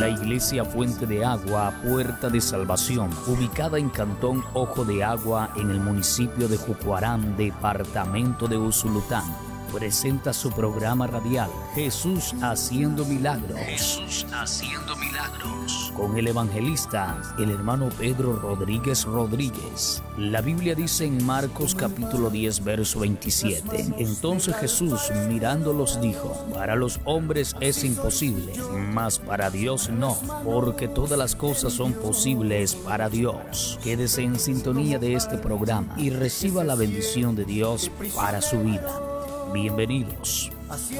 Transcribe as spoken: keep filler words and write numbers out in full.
La Iglesia Fuente de Agua, Puerta de Salvación, ubicada en Cantón Ojo de Agua, en el municipio de Jucuarán, departamento de Usulután, presenta su programa radial Jesús Haciendo Milagros. Jesús Haciendo Milagros. Con el evangelista, el hermano Pedro Rodríguez Rodríguez. La Biblia dice en Marcos capítulo diez, verso veintisiete: Entonces Jesús, mirándolos, dijo: Para los hombres es imposible, mas para Dios no, porque todas las cosas son posibles para Dios. Quédese en sintonía de este programa y reciba la bendición de Dios para su vida. Bienvenidos.